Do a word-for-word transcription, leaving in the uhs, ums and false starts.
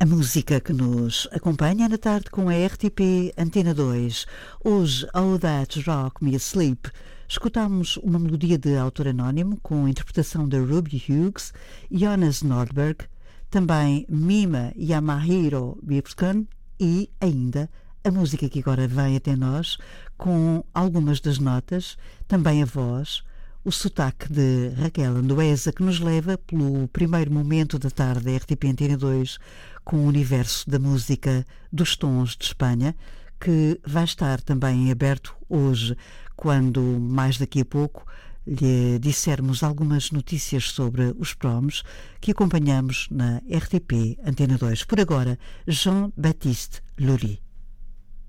A música que nos acompanha na tarde com a R T P Antena dois. Hoje, Oh That Rock Me Asleep, escutámos uma melodia de autor anónimo com a interpretação de Ruby Hughes e Jonas Nordberg, também Mima Yamahiro Bibskan e ainda a música que agora vem até nós com algumas das notas, também a voz, o sotaque de Raquel Andoesa, que nos leva pelo primeiro momento da tarde da R T P Antena dois com o universo da música dos tons de Espanha, que vai estar também aberto hoje, quando mais daqui a pouco lhe dissermos algumas notícias sobre os promos que acompanhamos na R T P Antena dois. Por agora, Jean-Baptiste Lully.